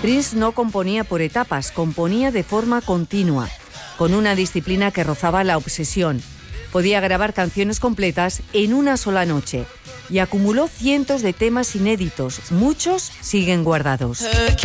Prince no componía por etapas, componía de forma continua, con una disciplina que rozaba la obsesión. Podía grabar canciones completas en una sola noche y acumuló cientos de temas inéditos. Muchos siguen guardados.